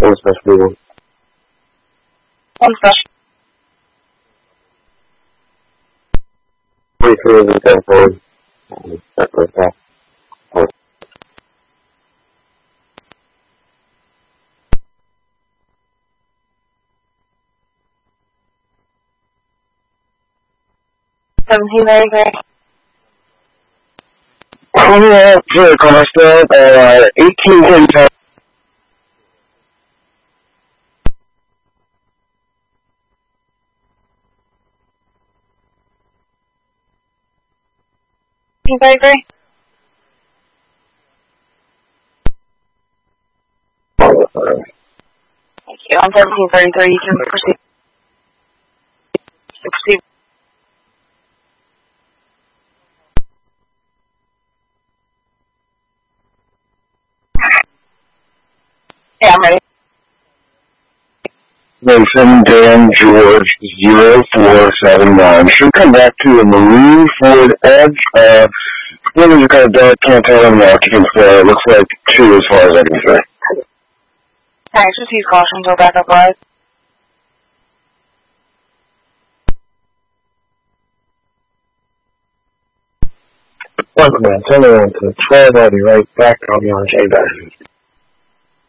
One special one. One special. 43 is the same phone. That's like that. Coming up to the Costa, 1810. Very great. Thank you. On 1733, you can proceed. 60. Yeah, I'm ready. Mason Dan George 0479. Should come back to the Marine Ford Edge. Windows are kind of dark, can't tell them the occupants there. It looks like 2 as far as I can say. Thanks, just use caution until backup live. Welcome, man. Send it on to 12. I'll be right back. I'll be on J-Back.